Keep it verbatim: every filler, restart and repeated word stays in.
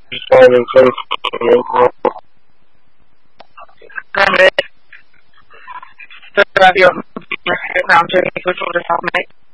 Simon Case, Grande radio, sound checking for the sound mate.